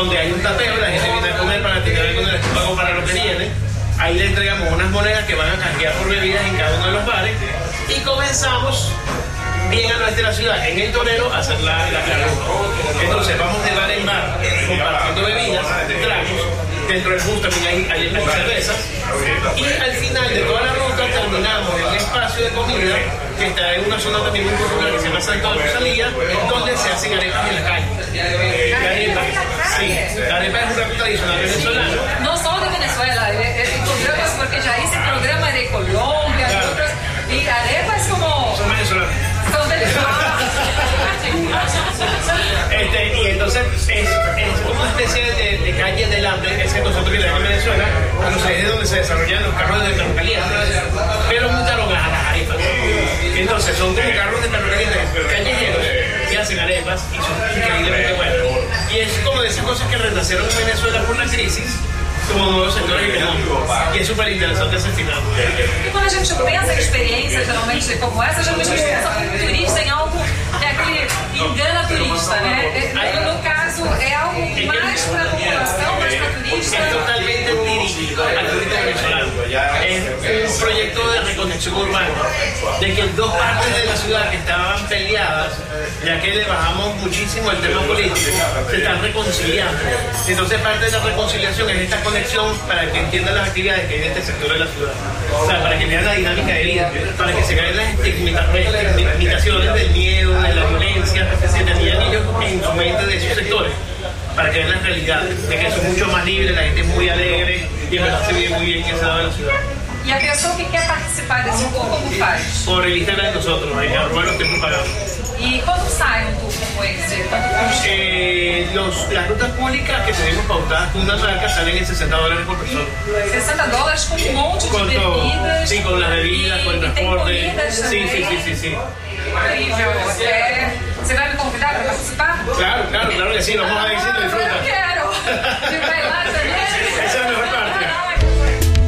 donde hay un tapeo, la gente viene a comer para tener algo en el estómago para lo que viene. Ahí le entregamos unas monedas que van a canjear por bebidas en cada uno de los bares y comenzamos bien al oeste de la ciudad, en el Torero, a hacer la ruta. Entonces vamos de bar en bar compartiendo bebidas, tragos. Dentro del bus también hay cervezas y al final de toda la ruta terminamos en un espacio de comida que está en una zona también muy popular que se llama Santo de Rosalía, donde se hacen arepas en la calle. La arepa, sí, la arepa es un plato tradicional venezolano. No solo de Venezuela, programas, porque ya hice programa de Colombia, claro. Y arepas como... Son venezolanos. Son venezolanos. Y entonces es como una especie de calle del hambre, es que nosotros que tenemos en Venezuela, bueno, es donde se desarrollan los carros de perro caliente, pero muy caros a las arepas. Entonces son como carros de perro caliente callejeros que hacen arepas y son increíblemente buenos. Y es como de esas cosas que renacieron en Venezuela por la crisis, como nuevos sectores económicos. E é super interessante esse final. E quando a gente pensa em experiências geralmente como essa, geralmente a gente pensa como turista em algo que engana turista, né? No caso, é algo mais para a população, mais para turista. Es totalmente dirigido al turista venezolano. Es un proyecto de reconexión urbana, de que dos partes de la ciudad que estaban peleadas, ya que le bajamos muchísimo el tema político, se están reconciliando. Entonces parte de la reconciliación es esta conexión para que entiendan las actividades que hay en este sector de la ciudad. O sea, para que vean la dinámica de vida, para que se caigan las estigmatizaciones del miedo, de la violencia que se tenían ellos en su mente de esos sectores, para que vean la realidad, de que son mucho más libres, la gente es muy alegre y en verdad se vive muy bien en ese lado de la ciudad. E a pessoa que quer participar desse tour, como faz? Por el Instagram de nosotros, ahí arroba los tiempos pagados. E quando sai um tour como esse? Las rutas públicas que tenemos pautadas con una marca salen en $60 por persona. $60 com um monte de bebidas. Sí, con las bebidas, con el transporte. Sí. Incrível. Você vai me convidar para participar? Claro que sí, vamos a ver si lo disfrutas. Eu quero.